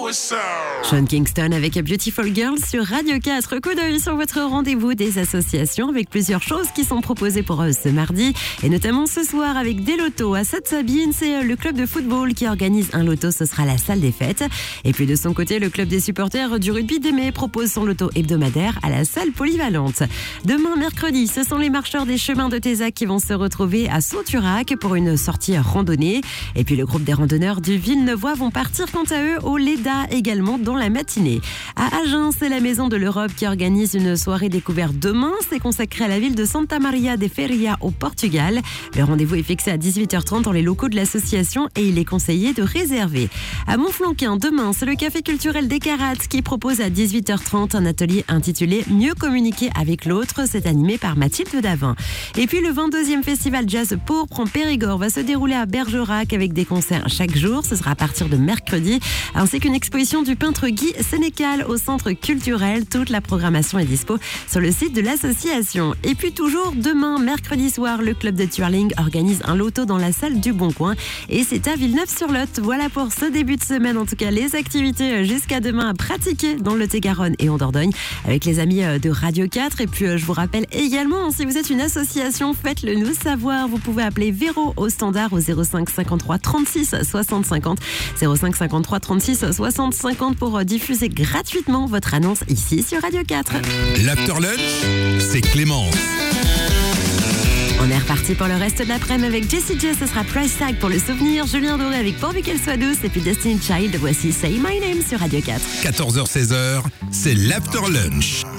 Sean Kingston avec A Beautiful Girl sur Radio 4. Coup d'œil sur votre rendez-vous des associations avec plusieurs choses qui sont proposées pour ce mardi et notamment ce soir avec des lotos. À Sainte-Sabine, c'est le club de football qui organise un loto, ce sera la salle des fêtes. Et puis de son côté, le club des supporters du rugby d'Aimé propose son loto hebdomadaire à la salle polyvalente. Demain, mercredi, ce sont les marcheurs des chemins de Tézac qui vont se retrouver à Sauturac pour une sortie randonnée. Et puis le groupe des randonneurs du Villeneuvois vont partir quant à eux au Leda également dans la matinée. À Agen, c'est la Maison de l'Europe qui organise une soirée découverte demain. C'est consacré à la ville de Santa Maria de Feria au Portugal. Le rendez-vous est fixé à 18h30 dans les locaux de l'association et il est conseillé de réserver. À Montflanquin, demain, c'est le café culturel des Carats qui propose à 18h30 un atelier intitulé Mieux communiquer avec l'autre. C'est animé par Mathilde Davin. Et puis le 22e festival Jazz Pourpre en Périgord va se dérouler à Bergerac avec des concerts chaque jour. Ce sera à partir de mercredi, ainsi qu'une exposition du peintre Guy Sénécal au centre culturel. Toute la programmation est dispo sur le site de l'association. Et puis toujours demain, mercredi soir, le club de twirling organise un loto dans la salle du Bon Coin et c'est à Villeneuve-sur-Lot. Voilà pour ce début de semaine, en tout cas les activités jusqu'à demain à pratiquer dans le Lot-et-Garonne et en Dordogne avec les amis de Radio 4. Et puis je vous rappelle également, si vous êtes une association, faites-le nous savoir. Vous pouvez appeler Véro au standard au 05 53 36 60 50 05 53 36 60 50 pour diffuser gratuitement votre annonce ici sur Radio 4. L'After Lunch, c'est Clémence. On est reparti pour le reste de l'après-midi avec Jessie J, ce sera Price Tag pour le souvenir, Julien Doré avec Pourvu qu'elle soit douce et puis Destiny Child, voici Say My Name sur Radio 4. 14h-16h, c'est l'After Lunch.